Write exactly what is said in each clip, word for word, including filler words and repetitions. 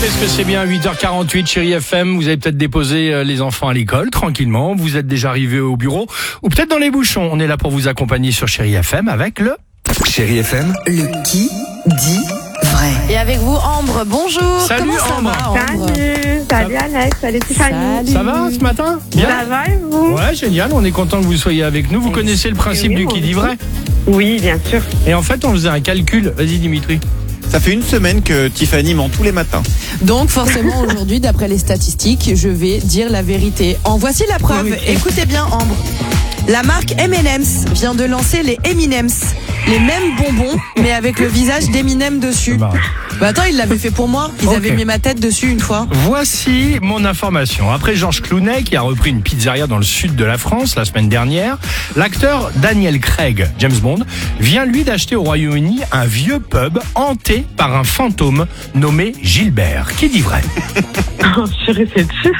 Est-ce que c'est bien huit heures quarante-huit, Chérie F M? Vous avez peut-être déposé les enfants à l'école tranquillement. Vous êtes déjà arrivé au bureau ou peut-être dans les bouchons. On est là pour vous accompagner sur Chérie F M avec le Chérie F M. Le qui dit vrai. Et avec vous, Ambre, bonjour. Salut, Comment ça Ambre. va, Ambre? Salut, salut Alex, salut Tiffany. Salut. Ça va ce matin? Bien. Ça va et vous? Ouais, génial. On est content que vous soyez avec nous. Vous connaissez le principe oui, du moi qui dit aussi. vrai? Oui, bien sûr. Et en fait, on faisait un calcul. Vas-y, Dimitri. Ça fait une semaine que Tiffany ment tous les matins. Donc forcément aujourd'hui, d'après les statistiques, je vais dire la vérité. En voici la preuve. Oui. Écoutez bien, Ambre. La marque M and M's vient de lancer les Eminems. Les mêmes bonbons, mais avec le visage d'Eminem dessus. Bah. Bah attends, ils l'avaient fait pour moi. Ils Ok. avaient mis ma tête dessus une fois. Voici mon information. Après Georges Clooney, qui a repris une pizzeria dans le sud de la France la semaine dernière, l'acteur Daniel Craig, James Bond, vient lui d'acheter au Royaume-Uni un vieux pub hanté par un fantôme nommé Gilbert. Qui dit vrai? Oh, je suis restée dessus.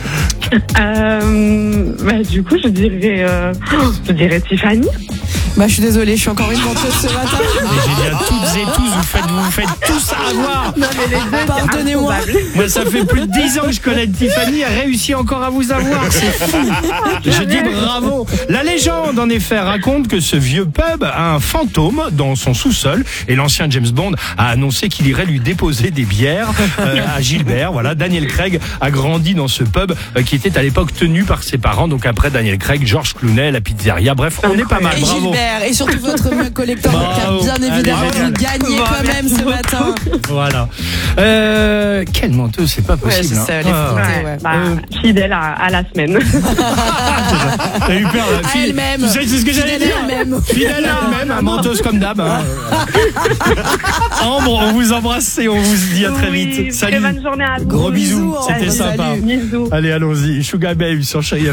Euh, bah, du coup, je dirais, euh, je dirais Tiffany. Bah je suis désolée, je suis encore une menteuse ce matin. Mais j'ai dit à toutes et tous, vous faites, vous faites tous avoir. Non, mais les deux, c'est Pardonnez-moi. improbable. Moi, ça fait plus de dix ans que je connais Tiffany, elle réussit encore à vous avoir, c'est fou. Je dis bravo. La légende, en effet, raconte que ce vieux pub a un fantôme dans son sous-sol et l'ancien James Bond a annoncé qu'il irait lui déposer des bières euh, à Gilbert. Voilà, Daniel Craig a grandi dans ce pub euh, qui était à l'époque tenu par ses parents. Donc après Daniel Craig, Georges Clooney, la pizzeria. Bref, on est pas mal. Et Bravo. Gilbert, et surtout votre mug collector, Bravo. car bien évidemment Allez, vous gagnez Bah, quand même ce matin. Voilà. Euh, quelle menteuse, c'est pas Ouais, possible. je hein. sais, les Ah. frotter, Ouais, ouais. bah, Euh, fidèle à, à la semaine. T'as eu peur, là. À Fi- elle-même. Tu sais, c'est ce que j'allais Fidèle dire. à elle-même. Fidèle à elle-même, hein, menteuse comme d'hab. hein. Ambre, on vous embrasse et on vous dit à très Oui, vite. très Salut. bonne journée à vous. Gros bisous, bisous, c'était Ambre, sympa. salut. Bisous. Allez, allons-y. Sugar Babe sur Chérie